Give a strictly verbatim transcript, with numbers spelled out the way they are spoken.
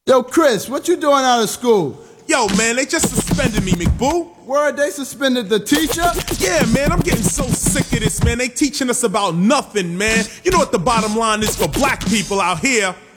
Yo, Chris, what you doing out of school? Yo, man, they just suspended me, McBoo. Word, they suspended the teacher? Yeah, man, I'm getting so sick of this, man. They teaching us about nothing, man. You know what the bottom line is for black people out here?